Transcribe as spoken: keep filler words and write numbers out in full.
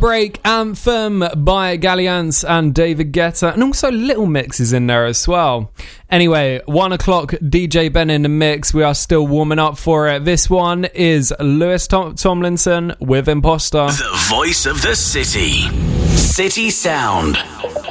Heartbreak Anthem by Galliance and David Guetta, and also Little Mix is in there as well. Anyway, one o'clock, D J Ben in the mix. We are still warming up for it. This one is Lewis Tom- Tomlinson with Imposter. The voice of the city. City Sound.